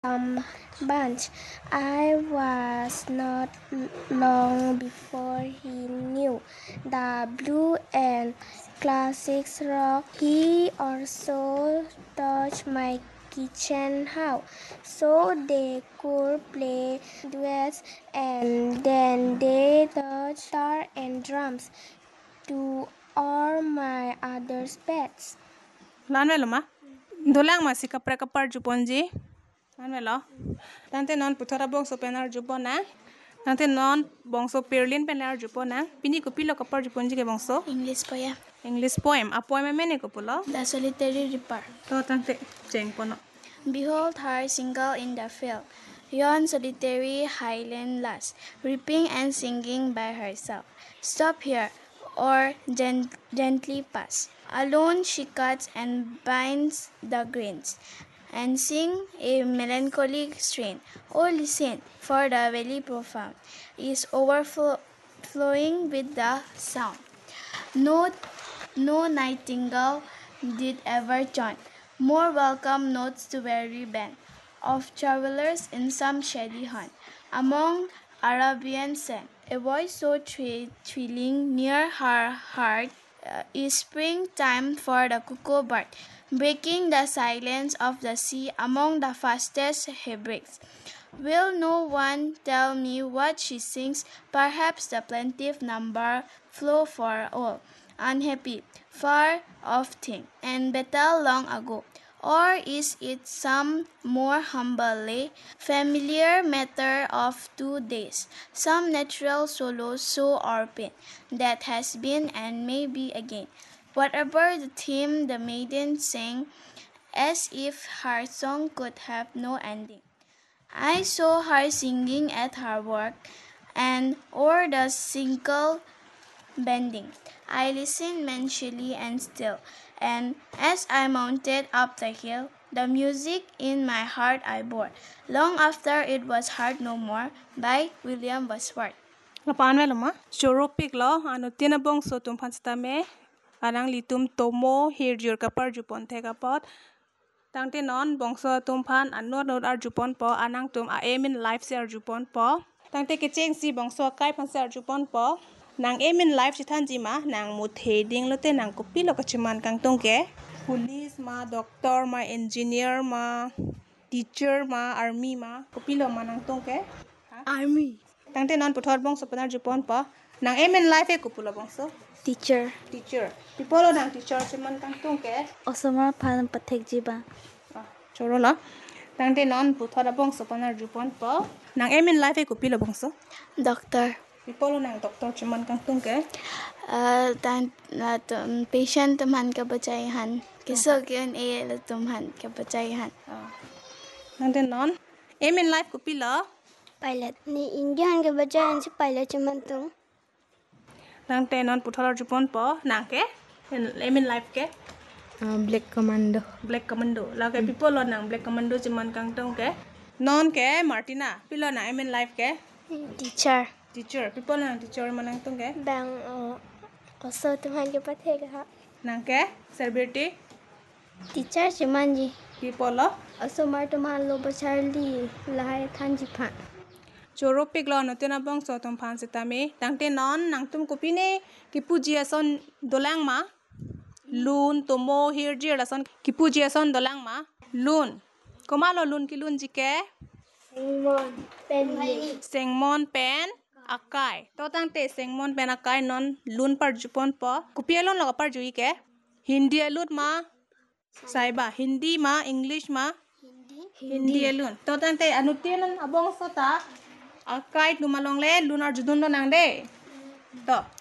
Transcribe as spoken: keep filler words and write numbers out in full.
um, bunch. I was not long before he knew the blue and classic rock. He also touched my kitchen house so they could play duets, and then they touched guitar and drums to all my other pets. Lan ma dolang ma si kapra kapar juponji lan lo tante non puthara bongso penar jupona tante non bongso perlin penar jupona pini ko pilo kapar juponji ke bongso English poem. English poem a poem mene ko pulo The Solitary Reaper. to tante jeng pono. Behold her single in the field, yon solitary highland lass, reaping and singing by herself. Stop here, or gent- gently pass. Alone she cuts and binds the grains, and sing a melancholy strain. Oh, listen, for the valley profound is overflowing with the sound. No, no nightingale did ever join more welcome notes to weary band of travelers in some shady hunt among Arabian sand. A voice so thri- thrilling near her heart uh, is springtime for the cuckoo bird, breaking the silence of the sea among the fastest hebrides. Will no one tell me what she sings? Perhaps the plaintive number flow for all, unhappy, far off thing, and better long ago. Or is it some more humbly familiar matter of two days, some natural solo so or pain that has been and may be again? Whatever the theme, the maiden sang as if her song could have no ending. I saw her singing at her work, and o'er the single bending. I listened mentally and still, and as I mounted up the hill, the music in my heart I bore, long after it was heard no more, by William Wordsworth. Ngapan welo ma choropik lo anu tina bongso tum panstame arang litum tomo hirjur kapar jupon te kapot tangte non bongso tum pan anot not ar jupon po anang tum a emin life se ar jupon po tangte kecheng si bongso kai pan se ar jupon po nang emin life si than ji ma nang mu theding lo te nang kopi lo kachiman kang tong ke police ma doctor ma engineer ma teacher ma army ma kopi lo ma nang tong ke Army. tangte non puthor bongso panar jupon po nang emin life e kupulo bongso Teacher. teacher pipolo nang teacher chiman kang tong ke Osama Pan Patek Jiba. ah choro lo tangte non puthor bongso panar jupon po nang emin life e kupilo bongso Doctor. pipolo nang doctor chiman kang tong ke Uh, tan, uh, tum, patient tumhan ka bacayahan. Kisog yun eh, tumhan ka bacayahan. ah tangte non emin life kupilo Pilot. Ni Indian ka bacayahan si pilot cuman tung. tangte non puthor jupon po nang ke emin life ke Uh, Black Commando. black commando la ke pipolo nang black commando chiman kang tong ke non ke martina pilo na emin life ke Teacher. teacher pipolo nang teacher manang tong ke Bang uh, also tumhan ka Patek ha. nang ke celebrity Teacher cuman ji. pipolo Also mar tumhan lo bacharli lahai than ji phan. choro piglo no tena bong so tom phan sitame tangte non nang tum kopine kipuji ason dolang ma lun tomo hirji rason kipuji ason dolang ma lun komalo lun ki lun jike Sengmon. Pen. sengmon pen akai to tangte sengmon pen akai non lun par jupon po kupielon lo par jui ke hindi alut ma saiba hindi ma english ma hindi alun to tangte anutenan abong so ta akai lumalong le lunar judun lo nang de to